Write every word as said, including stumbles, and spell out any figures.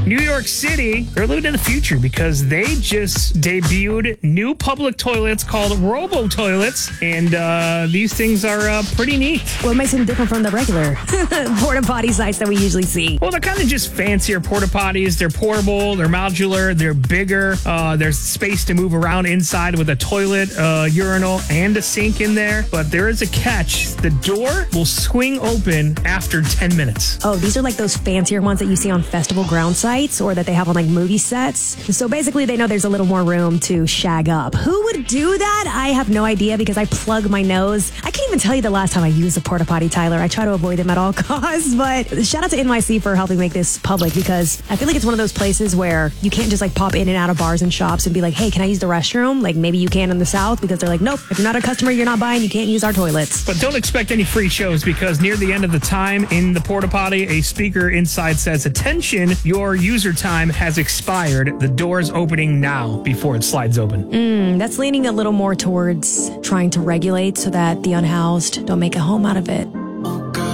New York City, they're living in the future because they just debuted new public toilets called Robo Toilets, and uh, these things are uh, pretty neat. What makes them different from the regular porta potty sites that we usually see? Well, they're kind of just fancier porta potties. They're portable, they're modular, they're bigger. Uh, there's space to move around inside with a toilet, uh, urinal, and a sink in there. But there is a catch. The door will swing open after ten minutes. Oh, these are like those fancier ones that you see on festival ground sites or that they have on like movie sets. So basically they know there's a little more room to shag up. Who would do that? I have no idea because I plug my nose. I can't even tell you the last time I used a porta potty, Tyler. I try to avoid them at all costs, but shout out to N Y C for helping make this public because I feel like it's one of those places where you can't just like pop in and out of bars and shops and be like, hey, can I use the restroom? Like maybe you can in the South because they're like, nope, if you're not a customer, you're not buying, you can't use our toilets. But don't expect any free shows because near the end of the time in the porta potty, a speaker inside says, attention, your user time has expired. The door's opening now before it slides open. Mm, that's leaning a little more towards trying to regulate so that the unhoused don't make a home out of it.